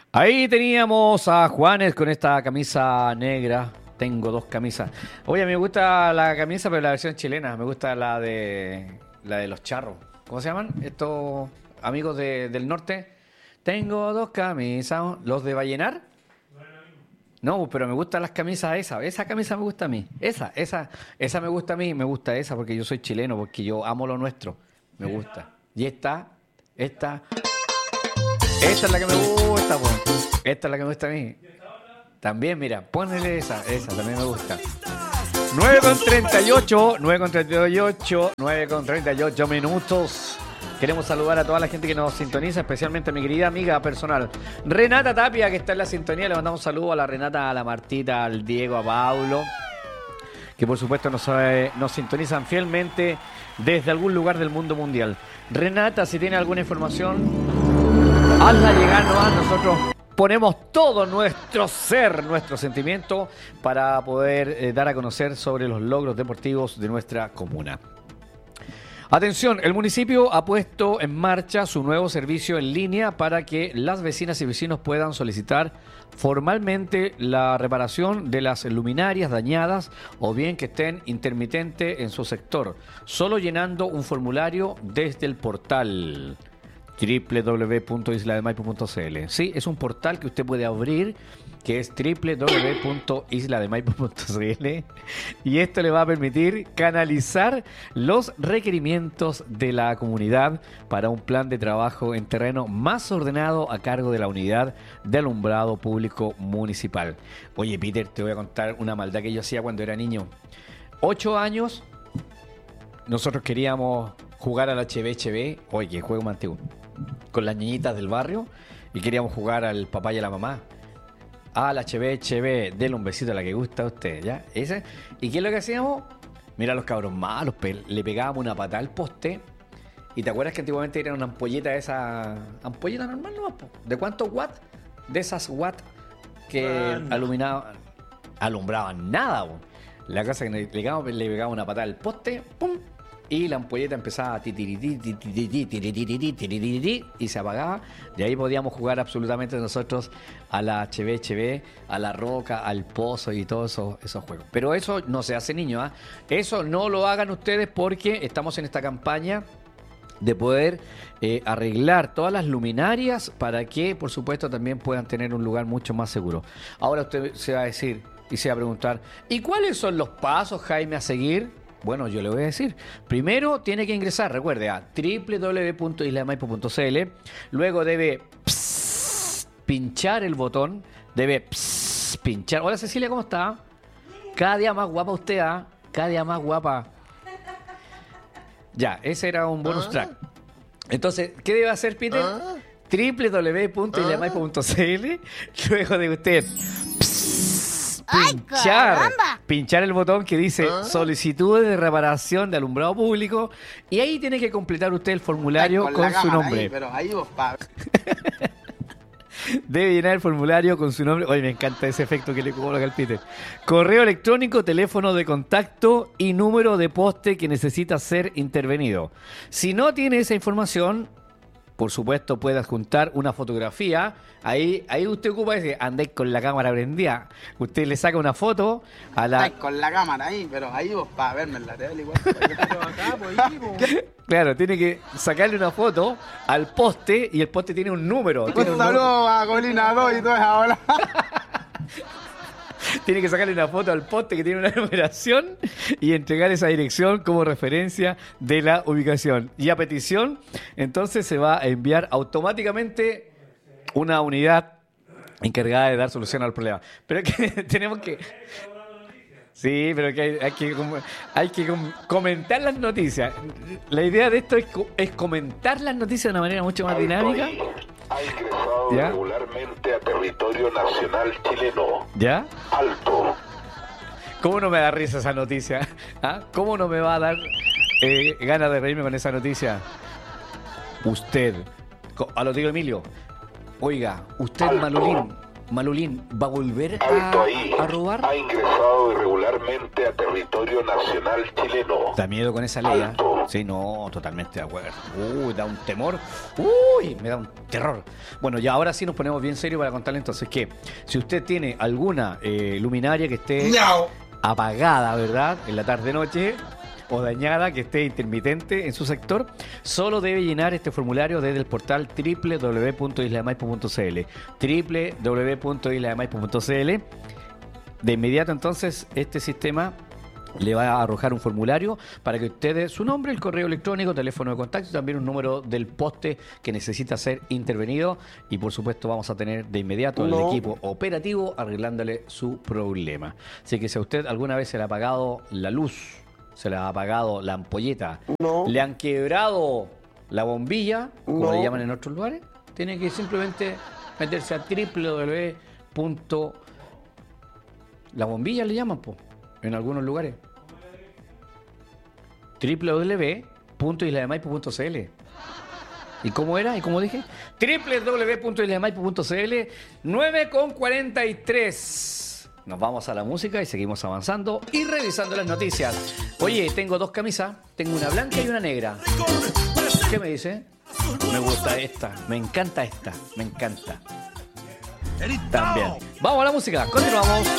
Ahí teníamos a Juanes con esta camisa negra. Tengo dos camisas. Oye, me gusta la camisa, pero la versión chilena. Me gusta la de los charros. ¿Cómo se llaman? Estos amigos del norte. Tengo dos camisas. ¿Los de Vallenar? No, pero me gustan las camisas esas. Esa camisa me gusta a mí. Esa me gusta a mí. Me gusta esa porque yo soy chileno, porque yo amo lo nuestro. Me gusta. Y esta es la que me gusta, po. Esta es la que me gusta a mí. También, mira, ponele esa también me gusta. 9:38 minutos. Queremos saludar a toda la gente que nos sintoniza, especialmente a mi querida amiga personal, Renata Tapia, que está en la sintonía. Le mandamos un saludo a la Renata, a la Martita, al Diego, a Paulo, que por supuesto nos sintonizan fielmente desde algún lugar del mundo mundial. Renata, si tiene alguna información, hazla llegarnos a nosotros. Ponemos todo nuestro ser, nuestro sentimiento para poder dar a conocer sobre los logros deportivos de nuestra comuna. Atención, el municipio ha puesto en marcha su nuevo servicio en línea para que las vecinas y vecinos puedan solicitar formalmente la reparación de las luminarias dañadas o bien que estén intermitentes en su sector, solo llenando un formulario desde el portal www.islademaipo.cl. Sí, es un portal que usted puede abrir, que es www.islademaipo.cl, y esto le va a permitir canalizar los requerimientos de la comunidad para un plan de trabajo en terreno más ordenado a cargo de la unidad de alumbrado público municipal. Oye, Peter, te voy a contar una maldad que yo hacía cuando era niño. 8 años, nosotros queríamos jugar al HB. Oye, qué juego más antiguo. Con las niñitas del barrio, y queríamos jugar al papá y a la mamá. Al HB, denle un besito a la que gusta a usted, ¿ya? Ese. ¿Y qué es lo que hacíamos? Mira los cabros malos, le pegábamos una patada al poste. ¿Y te acuerdas que antiguamente era una ampolleta esa? Ampolleta normal, ¿no? ¿De cuántos watts? De esas watts que alumbraban nada, po. La cosa que le pegábamos una patada al poste, ¡pum! Y la ampolleta empezaba a y se apagaba. De ahí podíamos jugar absolutamente nosotros a la HB, a la roca, al pozo y todos esos juegos. Pero eso no se hace, niño, ¿eh? Eso no lo hagan ustedes, porque estamos en esta campaña de poder arreglar todas las luminarias para que, por supuesto, también puedan tener un lugar mucho más seguro. Ahora usted se va a decir y se va a preguntar, ¿y cuáles son los pasos, Jaime, a seguir? Bueno, yo le voy a decir. Primero tiene que ingresar, recuerde, a www.islademaipo.cl. Luego debe pinchar el botón. Debe pinchar. Hola, Cecilia, ¿cómo está? Cada día más guapa usted, ¿ah? Cada día más guapa. Ya, ese era un bonus track. Entonces, ¿qué debe hacer, Peter? www.islademaipo.cl. Luego de usted pinchar el botón que dice solicitudes de reparación de alumbrado público, y ahí tiene que completar usted el formulario con su nombre. Ahí, pero ahí vos, debe llenar el formulario con su nombre. Oye, me encanta ese efecto que le coloca al Peter. Correo electrónico, teléfono de contacto y número de poste que necesita ser intervenido. Si no tiene esa información, por supuesto, puede adjuntar una fotografía. Ahí usted ocupa ese, andéis con la cámara prendida. Usted le saca una foto a la... Andéis con la cámara ahí, pero ahí vos para verme en la tele igual. Claro, tiene que sacarle una foto al poste, y el poste tiene un número. Un saludo a Colina 2 y toda esa ola. Tiene que sacarle una foto al poste que tiene una numeración y entregar esa dirección como referencia de la ubicación. Y a petición, entonces se va a enviar automáticamente una unidad encargada de dar solución al problema. Pero es que tenemos que... Sí, pero que hay que comentar las noticias. La idea de esto es comentar las noticias de una manera mucho más dinámica. Ha ingresado regularmente a territorio nacional chileno. ¿Ya? Alto. ¿Cómo no me da risa esa noticia? ¿Ah? ¿Cómo no me va a dar ganas de reírme con esa noticia? Usted, a lo digo Emilio, oiga, usted Malulín, ¿va a volver a robar? Ha ingresado irregularmente a territorio nacional chileno. Da miedo con esa ley. Sí, no, totalmente de acuerdo. Uy, da un temor. Uy, me da un terror. Bueno, ya ahora sí nos ponemos bien serios para contarle entonces que si usted tiene alguna luminaria que esté apagada, ¿verdad? En la tarde-noche o dañada, que esté intermitente en su sector, solo debe llenar este formulario desde el portal www.islademaipo.cl www.islademaipo.cl. De inmediato entonces este sistema le va a arrojar un formulario para que usted dé su nombre, el correo electrónico, teléfono de contacto y también un número del poste que necesita ser intervenido, y por supuesto vamos a tener de inmediato el equipo operativo arreglándole su problema. Así que si a usted alguna vez se le ha apagado la luz, se le ha apagado la ampolleta, le han quebrado la bombilla, como le llaman en otros lugares, tiene que simplemente meterse a www. La bombilla le llaman, po, en algunos lugares. www.islademaipo.cl. ¿Y cómo era? ¿Y cómo dije? www.islademaipo.cl. 9:43. Nos vamos a la música y seguimos avanzando y revisando las noticias. Oye, tengo 2 camisas. Tengo una blanca y una negra. ¿Qué me dice? Me gusta esta. Me encanta esta. Me encanta. También. Vamos a la música. Continuamos.